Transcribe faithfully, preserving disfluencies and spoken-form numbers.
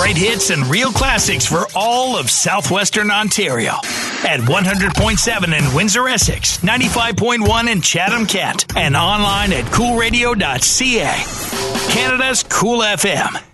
Great hits and real classics for all of southwestern Ontario. At one hundred point seven in Windsor, Essex, ninety-five point one in Chatham, Kent, and online at cool radio dot c a. Canada's Cool F M.